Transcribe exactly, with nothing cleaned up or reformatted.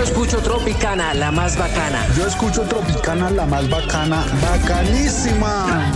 escucho Tropicana, la más bacana. Yo escucho Tropicana, la más bacana, bacanísima.